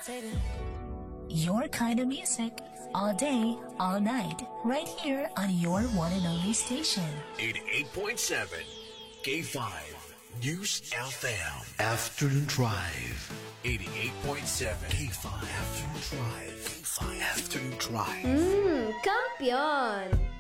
Your kind of music, all day, all night, right here on your one and only station. 88.7 K5 News FM. Afternoon Drive. 88.7 K5 Afternoon Drive. K5 Afternoon Drive. Kampiyon!